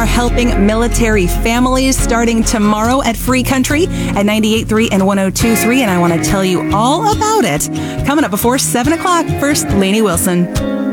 helping military families starting tomorrow at Free Country at 98.3 and 102.3. And I want to tell you all about it coming up before 7 o'clock. First, Lainey Wilson.